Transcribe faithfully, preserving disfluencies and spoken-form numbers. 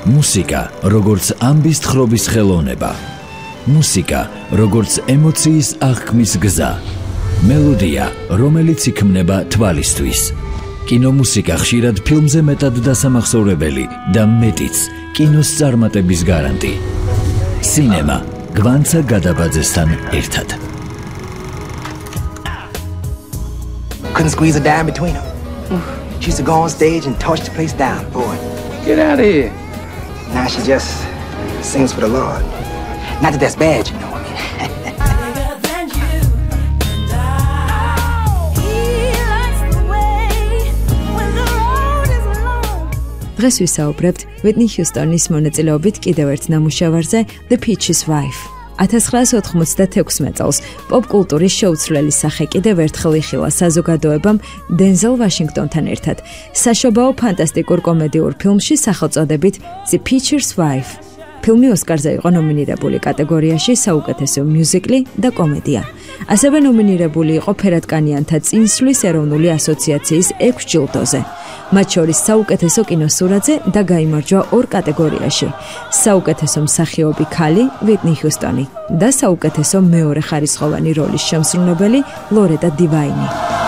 მუსიკა, როგორც ამბის თხრობის ხელოვნება. მუსიკა, როგორც ემოციის აღქმის გზა. მელოდია, რომელიც იქმნება თვალისთვის. კინომუსიკა ხშირად ფილმზე მეტად დასამახსოვრებელი და მეტიც კინოს წარმატების გარანტი. სინემა გვანცა გადაბაძესთან ერთად. Couldn't squeeze a dime between them. She used to go on stage and torch the place down, boy. Get out of here. Now she just sings for the Lord. Not that that's bad, you know. I mean. დღეს ვისაუბრებთ ვიტნი ჰიუსტონის მონაწილეობით კიდევ ერთ ნამუშევარზე The Peach's Wife. ათას ცხრაასი ოთხმოცდათექვსმე წელს პოპ-კულტურის შეუცვლელი სახე კიდევ ერთხელ იხილა საზოგადოებამ დენზელ ვაშინგტონთან ერთად საშობაო ფანტასტიკურ კომედიურ ფილმში სახელწოდებით The Peach's Wife. ფილმი ოსკარზე იყო ნომინირებული კატეგორიაში საუკეთესო მიუზიკლი და კომედია. ასევე ნომინირებული იყო ფერადკანიანთა წინსვლის ეროვნული ასოციაციის ექვს ჯილდოზე. მათ შორის საუკეთესო კინოსურათზე და გაიმარჯვა ორ კატეგორიაში. საუკეთესო მსახიობი ქალი ვიტნი ჰიუსტონი და საუკეთესო მეორე ხარისხოვანი როლის შემსრულებელი ლორეტა დივაინი.